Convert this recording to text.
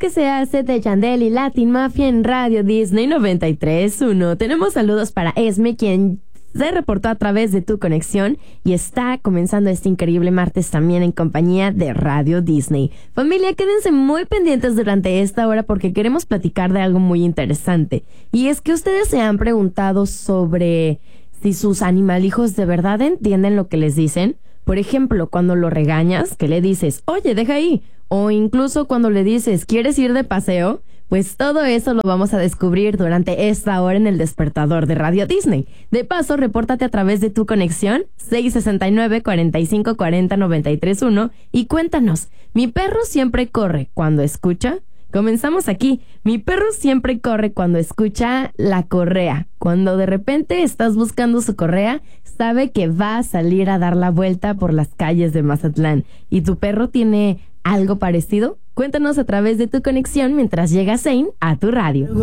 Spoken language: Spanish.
que se hace de Yandel y Latin Mafia en Radio Disney 93.1. Tenemos saludos para Esme, quien se reportó a través de Tu Conexión y está comenzando este increíble martes también en compañía de Radio Disney. Familia, quédense muy pendientes durante esta hora porque queremos platicar de algo muy interesante. Y es que ustedes se han preguntado sobre si sus animalijos de verdad entienden lo que les dicen. Por ejemplo, cuando lo regañas, que le dices, oye, deja ahí. O incluso cuando le dices, ¿quieres ir de paseo? Pues todo eso lo vamos a descubrir durante esta hora en el despertador de Radio Disney. De paso, repórtate a través de Tu Conexión 669-4540-931 y cuéntanos, ¿mi perro siempre corre cuando escucha? Comenzamos aquí. Mi perro siempre corre cuando escucha la correa. Cuando de repente estás buscando su correa, sabe que va a salir a dar la vuelta por las calles de Mazatlán. ¿Y tu perro tiene algo parecido? Cuéntanos a través de Tu Conexión mientras llega Zane a tu radio.